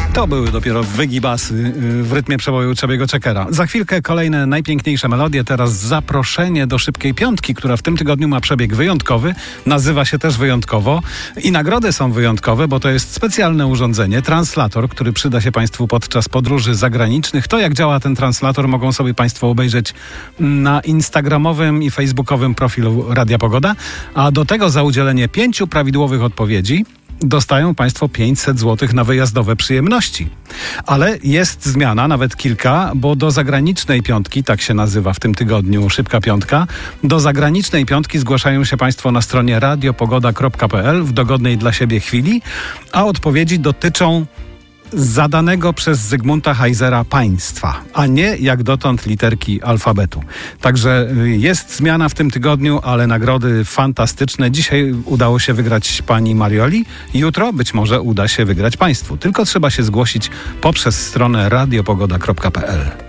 To były dopiero wygibasy w rytmie przeboju Chubby'ego Checkera. Za chwilkę kolejne najpiękniejsze melodie. Teraz zaproszenie do Szybkiej Piątki, która w tym tygodniu ma przebieg wyjątkowy. Nazywa się też wyjątkowo. I nagrody są wyjątkowe, bo to jest specjalne urządzenie, translator, który przyda się Państwu podczas podróży zagranicznych. To, jak działa ten translator, mogą sobie Państwo obejrzeć na instagramowym i facebookowym profilu Radia Pogoda. A do tego za udzielenie 5 prawidłowych odpowiedzi dostają Państwo 500 zł na wyjazdowe przyjemności. Ale jest zmiana, nawet kilka, bo do zagranicznej piątki, tak się nazywa w tym tygodniu Szybka Piątka, do zagranicznej piątki zgłaszają się Państwo na stronie radiopogoda.pl w dogodnej dla siebie chwili, a odpowiedzi dotyczą zadanego przez Zygmunta Heisera państwa, a nie jak dotąd literki alfabetu. Także jest zmiana w tym tygodniu, ale nagrody fantastyczne. Dzisiaj udało się wygrać pani Marioli. Jutro być może uda się wygrać Państwu. Tylko trzeba się zgłosić poprzez stronę radiopogoda.pl.